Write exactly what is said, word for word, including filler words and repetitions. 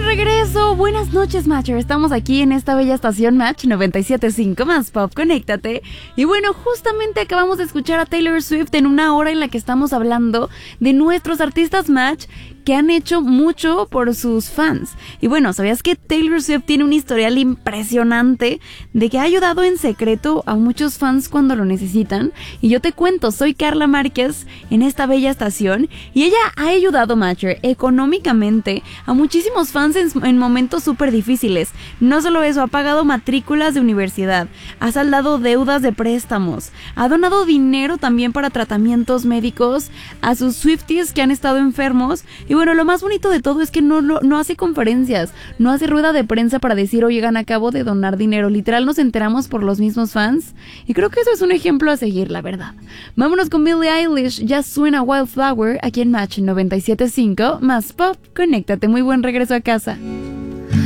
regreso. Buenas noches, Matcher. Estamos aquí en esta bella estación Match noventa y siete punto cinco más Pop, conéctate. Y bueno, justamente acabamos de escuchar a Taylor Swift en una hora en la que estamos hablando de nuestros artistas Match que han hecho mucho por sus fans. Y bueno, ¿sabías que Taylor Swift tiene un historial impresionante de que ha ayudado en secreto a muchos fans cuando lo necesitan? Y yo te cuento, soy Carla Márquez en esta bella estación y ella ha ayudado, Matcher, económicamente a muchísimos fans en, en momentos súper difíciles. No solo eso, ha pagado matrículas de universidad, ha saldado deudas de préstamos, ha donado dinero también para tratamientos médicos a sus Swifties que han estado enfermos. Y bueno, lo más bonito de todo es que no, lo, no hace conferencias, no hace rueda de prensa para decir, oigan, acabo de donar dinero. Literal nos enteramos por los mismos fans y creo que eso es un ejemplo a seguir, la verdad. Vámonos con Billie Eilish, ya suena Wildflower aquí en Match noventa y siete punto cinco más Pop, conéctate, muy buen regreso a casa.